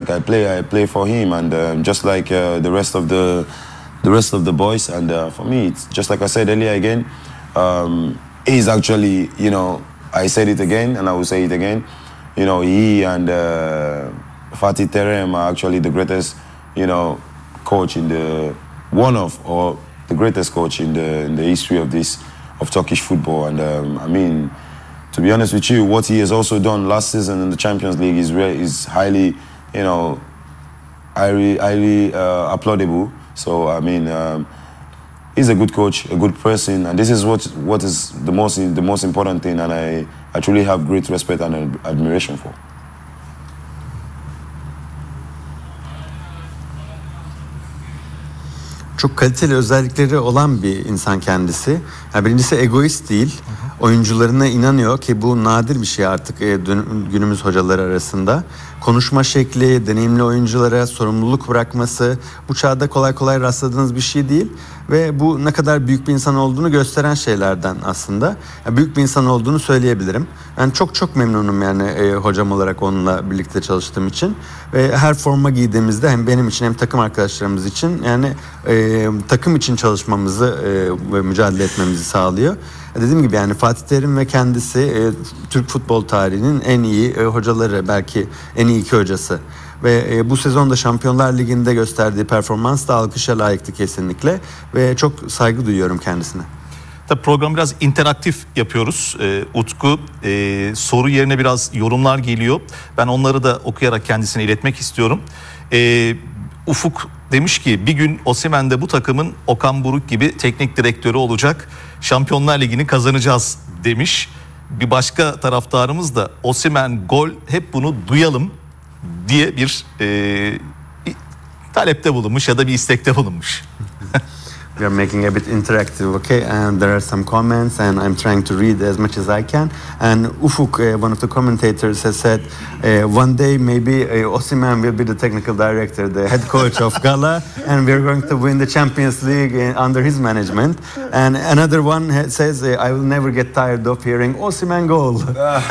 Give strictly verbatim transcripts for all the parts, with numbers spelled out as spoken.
like I play, I play for him, and um, just like uh, the rest of the the rest of the boys. And uh, for me, it's just like I said earlier again. Um, he's actually, you know, I said it again, and I will say it again. You know, he and uh, Fatih Terim are actually the greatest, you know, coach in the one of or the greatest coach in the in the history of this of Turkish football. And um, I mean, to be honest with you, what he has also done last season in the Champions League is re- is highly, you know, highly highly uh, applaudable. So I mean, um, he's a good coach, a good person, and this is what what is the most the most important thing. And I I truly have great respect and admiration for. Çok kaliteli özellikleri olan bir insan kendisi. Yani birincisi egoist değil. Hı hı. Oyuncularına inanıyor ki bu nadir bir şey artık e, günümüz hocaları arasında. Konuşma şekli, deneyimli oyunculara sorumluluk bırakması bu çağda kolay kolay rastladığınız bir şey değil. Ve bu ne kadar büyük bir insan olduğunu gösteren şeylerden aslında. Yani büyük bir insan olduğunu söyleyebilirim. Ben çok çok memnunum yani e, hocam olarak onunla birlikte çalıştığım için. Ve her forma giydiğimizde hem benim için hem takım arkadaşlarımız için yani e, takım için çalışmamızı e, ve mücadele etmemizi sağlıyor. Dediğim gibi yani Fatih Terim ve kendisi e, Türk futbol tarihinin en iyi e, hocaları, belki en iyi iki hocası. Ve e, bu sezonda Şampiyonlar Ligi'nde gösterdiği performans da alkışa layıktı kesinlikle. Ve çok saygı duyuyorum kendisine. Tabii programı biraz interaktif yapıyoruz. Ee, Utku, e, soru yerine biraz yorumlar geliyor. Ben onları da okuyarak kendisine iletmek istiyorum. Ee, Ufuk demiş ki bir gün Osimhen de bu takımın Okan Buruk gibi teknik direktörü olacak. Şampiyonlar Ligi'ni kazanacağız demiş. Bir başka taraftarımız da Osimhen gol hep bunu duyalım diye bir e, talepte bulunmuş ya da bir istekte bulunmuş. We are making a bit interactive, okay? And there are some comments, and I'm trying to read as much as I can. And Ufuk, uh, one of the commentators, has said, uh, one day maybe uh, Osimhen will be the technical director, the head coach of Gala, and we're going to win the Champions League uh, under his management. And another one ha- says, uh, I will never get tired of hearing Osimhen goal.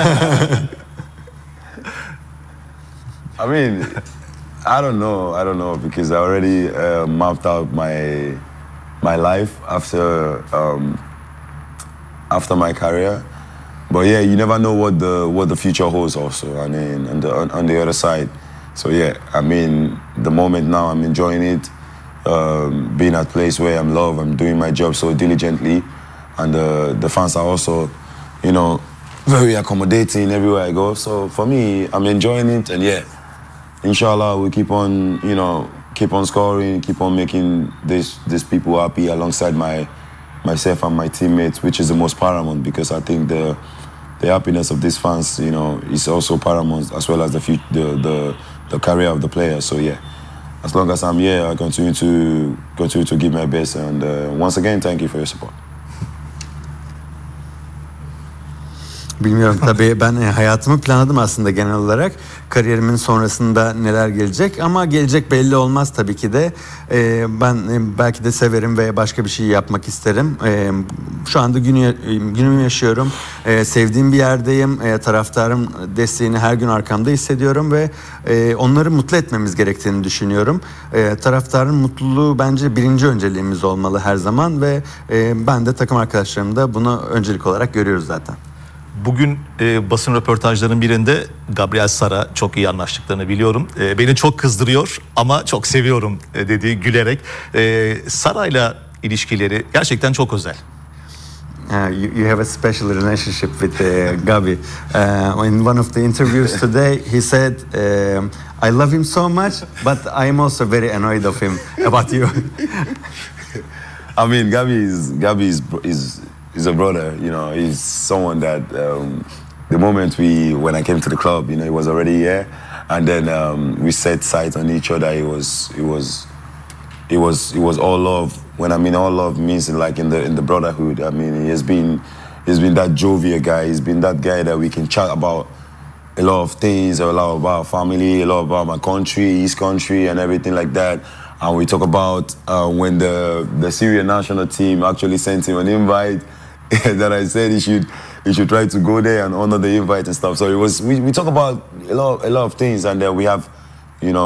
I mean, I don't know, I don't know, because I already uh, mapped out my my life after um, after my career. But yeah, you never know what the what the future holds also. I mean, on the on, on the other side. So yeah, I mean, the moment now I'm enjoying it, um, being at a place where I'm loved, I'm doing my job so diligently, and uh, the fans are also, you know, very accommodating everywhere I go. So for me, I'm enjoying it, and yeah, inshallah we keep on, you know, keep on scoring, keep on making this these people happy alongside my myself and my teammates, which is the most paramount, because I think the the happiness of these fans, you know, is also paramount, as well as the future, the the the career of the player. So yeah, as long as I'm here, I continue to continue to give my best. And uh, once again, thank you for your support. Bilmiyorum tabii, ben hayatımı planladım aslında genel olarak. Kariyerimin sonrasında neler gelecek, ama gelecek belli olmaz tabii ki de. Ee, ben belki de severim ve başka bir şey yapmak isterim. Ee, şu anda günü, günümü yaşıyorum. Ee, sevdiğim bir yerdeyim. Ee, taraftarın desteğini her gün arkamda hissediyorum ve e, onları mutlu etmemiz gerektiğini düşünüyorum. Ee, taraftarın mutluluğu bence birinci önceliğimiz olmalı her zaman ve e, ben de takım arkadaşlarım da bunu öncelik olarak görüyoruz zaten. Bugün e, basın röportajlarının birinde Gabriel Sara, çok iyi anlaştıklarını biliyorum. E, beni çok kızdırıyor ama çok seviyorum e, dedi gülerek. E, Sara'yla ilişkileri gerçekten çok özel. Uh, you, you have a special relationship with uh, Gabi. Uh, in one of the interviews today, he said, um, "I love him so much, but I am also very annoyed of him about you." I mean, Gabi is Gabi is is. He's a brother, you know. He's someone that um, the moment we, when I came to the club, you know, he was already here, and then um, we set sight on each other. It was, it was, it was, it was all love. When I mean all love means like in the in the brotherhood. I mean, he has been, he's been that jovial guy. He's been that guy that we can chat about a lot of things, a lot about family, a lot about my country, his country, and everything like that. And we talk about uh, when the the Syrian national team actually sent him an invite. That I said he should he should try to go there and honor the invite and stuff. So it was we, we talk about a lot a lot of things, and then we have, you know,